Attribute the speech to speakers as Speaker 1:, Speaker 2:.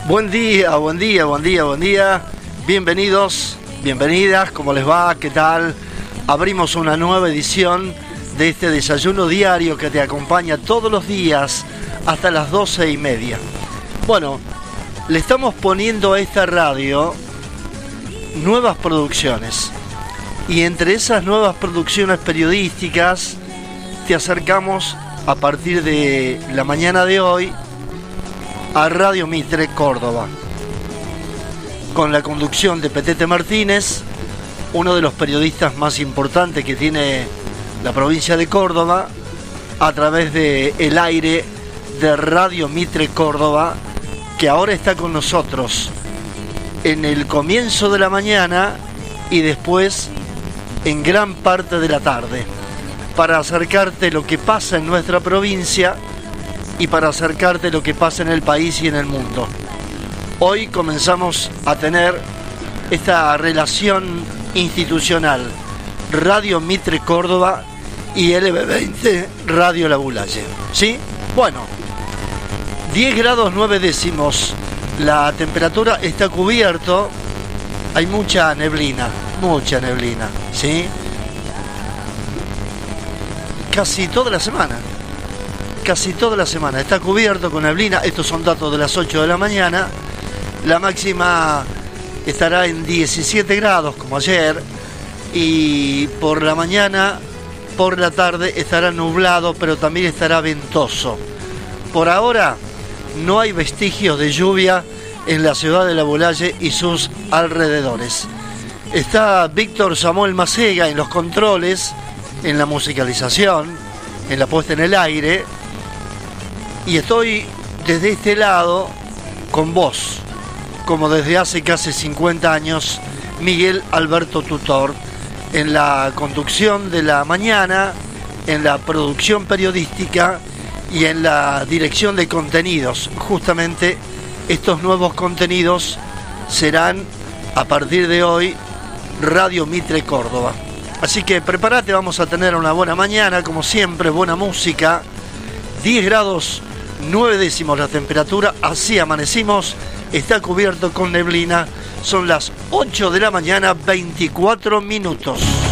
Speaker 1: Buen día, buen día, buen día, buen día. Bienvenidos, bienvenidas, ¿cómo les va? ¿Qué tal? Abrimos una nueva edición de este desayuno diario que te acompaña todos los días hasta las 12:30. Bueno, le estamos poniendo a esta radio nuevas producciones. Y entre esas nuevas producciones periodísticas te acercamos a partir de la mañana de hoy a Radio Mitre Córdoba, con la conducción de Petete Martínez, uno de los periodistas más importantes que tiene la provincia de Córdoba, a través de el aire de Radio Mitre Córdoba, que ahora está con nosotros en el comienzo de la mañana y después en gran parte de la tarde, para acercarte lo que pasa en nuestra provincia y para acercarte lo que pasa en el país y en el mundo. Hoy comenzamos a tener esta relación institucional, Radio Mitre Córdoba y LB20 Radio La Bulaye. ¿Sí? Bueno, 10 grados 9 décimos. La temperatura está cubierto. Hay mucha neblina, ¿sí? Casi toda la semana está cubierto con neblina. Estos son datos de las 8 de la mañana. La máxima estará en 17 grados como ayer, y por la mañana, por la tarde estará nublado, pero también estará ventoso. Por ahora no hay vestigios de lluvia en la ciudad de La Bulaye y sus alrededores. Está Víctor Samuel Macega en los controles, en la musicalización, en la puesta en el aire, y estoy desde este lado con vos, como desde hace casi 50 años, Miguel Alberto Tutor, en la conducción de la mañana, en la producción periodística y en la dirección de contenidos. Justamente estos nuevos contenidos serán, a partir de hoy, Radio Mitre Córdoba. Así que prepárate, vamos a tener una buena mañana, como siempre, buena música. 10 grados 9 décimos la temperatura, así amanecimos, está cubierto con neblina. Son las 8 de la mañana, 24 minutos.